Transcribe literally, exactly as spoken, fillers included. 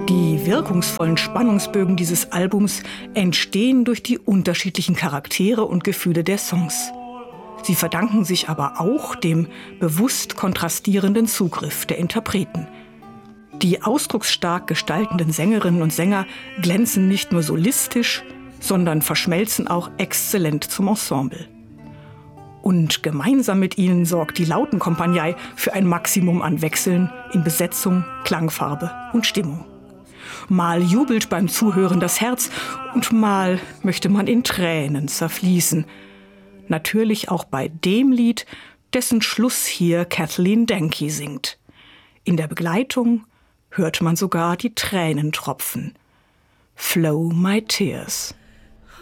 Die wirkungsvollen Spannungsbögen dieses Albums entstehen durch die unterschiedlichen Charaktere und Gefühle der Songs. Sie verdanken sich aber auch dem bewusst kontrastierenden Zugriff der Interpreten. Die ausdrucksstark gestaltenden Sängerinnen und Sänger glänzen nicht nur solistisch, sondern verschmelzen auch exzellent zum Ensemble. Und gemeinsam mit ihnen sorgt die Lautenkompanie für ein Maximum an Wechseln in Besetzung, Klangfarbe und Stimmung. Mal jubelt beim Zuhören das Herz und mal möchte man in Tränen zerfließen. Natürlich auch bei dem Lied, dessen Schluss hier Kathleen Danke singt. In der Begleitung hört man sogar die Tränen tropfen. Flow My Tears.